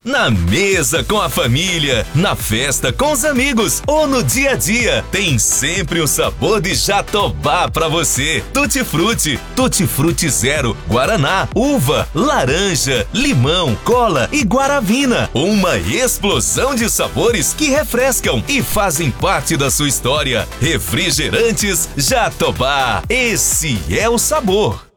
Na mesa com a família, na festa com os amigos ou no dia a dia, tem sempre um sabor de Jatobá pra você. Tutti Frutti Zero, Guaraná, uva, laranja, limão, cola e guaravina. Uma explosão de sabores que refrescam e fazem parte da sua história. Refrigerantes Jatobá, esse é o sabor.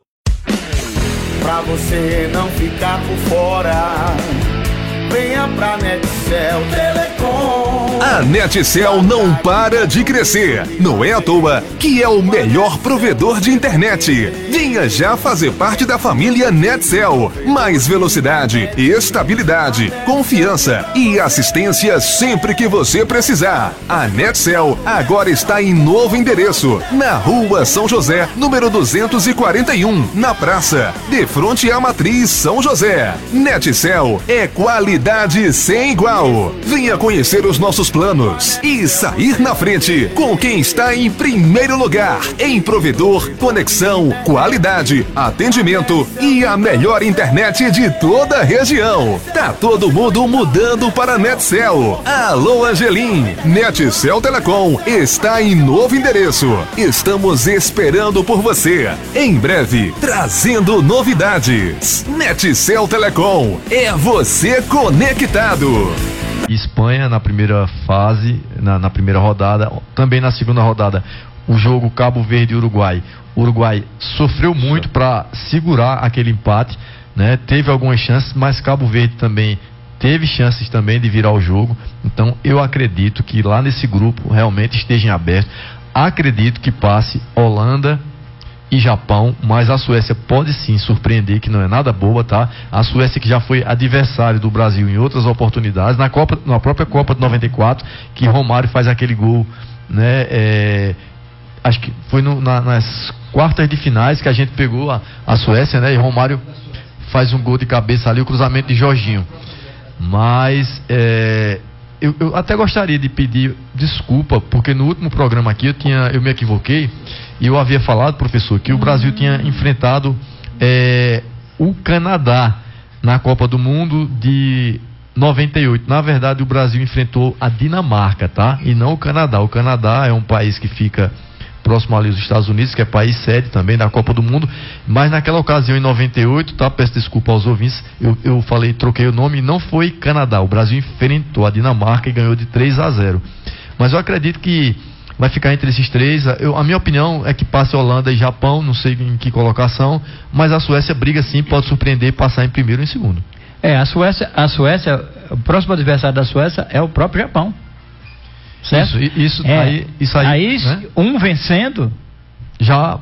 Pra você não ficar por fora, venha pra Netcel Telecom. A Netcel não para de crescer. Não é à toa que é o melhor provedor de internet. Venha já fazer parte da família Netcel. Mais velocidade, estabilidade, confiança e assistência sempre que você precisar. A Netcel agora está em novo endereço, na Rua São José, número 241, na praça, de frente à Matriz São José. Netcel é qualidade sem igual. Venha conhecer os nossos planos e sair na frente com quem está em primeiro lugar em provedor, conexão, qualidade, atendimento e a melhor internet de toda a região. Tá todo mundo mudando para Netcel. Alô, Angelim. Netcel Telecom está em novo endereço. Estamos esperando por você. Em breve, trazendo novidades. Netcel Telecom é você conectado. Espanha na primeira fase, na primeira rodada, também na segunda rodada, o jogo Cabo Verde e Uruguai. O Uruguai sofreu muito para segurar aquele empate, né? Teve algumas chances, mas Cabo Verde também teve chances também de virar o jogo. Então eu acredito que lá nesse grupo realmente esteja em aberto. Acredito que passe Holanda e Japão, mas a Suécia pode sim surpreender, que não é nada boa, tá? A Suécia que já foi adversário do Brasil em outras oportunidades, na própria Copa de 94, que Romário faz aquele gol, né? Acho que foi nas quartas de finais que a gente pegou a Suécia, né? E Romário faz um gol de cabeça ali, o cruzamento de Jorginho. Mas eu até gostaria de pedir desculpa, porque no último programa aqui eu me equivoquei. E eu havia falado, professor, que o Brasil tinha enfrentado o Canadá na Copa do Mundo de 98. Na verdade, o Brasil enfrentou a Dinamarca, tá? E não o Canadá. O Canadá é um país que fica próximo ali aos Estados Unidos, que é país sede também da Copa do Mundo. Mas naquela ocasião, em 98, tá? Peço desculpa aos ouvintes, eu falei, troquei o nome, e não foi Canadá. O Brasil enfrentou a Dinamarca e ganhou de 3-0. Mas eu acredito que vai ficar entre esses três. A minha opinião é que passe Holanda e Japão, não sei em que colocação, mas a Suécia briga sim, pode surpreender e passar em primeiro ou em segundo. A Suécia, o próximo adversário da Suécia é o próprio Japão. Certo? Isso aí, né? Um vencendo já